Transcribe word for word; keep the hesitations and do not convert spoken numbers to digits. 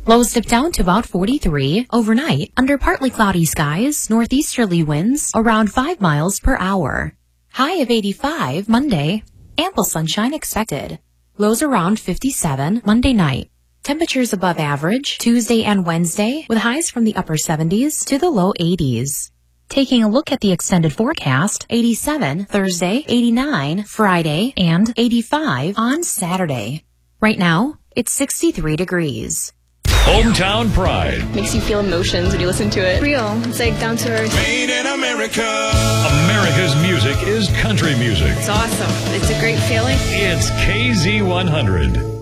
Lows dip down to about forty-three. Overnight, under partly cloudy skies, northeasterly winds around five miles per hour. High of eighty-five Monday. Ample sunshine expected. Lows around fifty-seven Monday night. Temperatures above average Tuesday and Wednesday with highs from the upper seventies to the low eighties. Taking a look at the extended forecast, eighty-seven Thursday, eighty-nine Friday, and eighty-five on Saturday. Right now, it's sixty-three degrees. Hometown Pride. Makes you feel emotions when you listen to it. Real. It's like down to earth. Made in America. America's music is country music. It's awesome. It's a great feeling. It's K Z one hundred.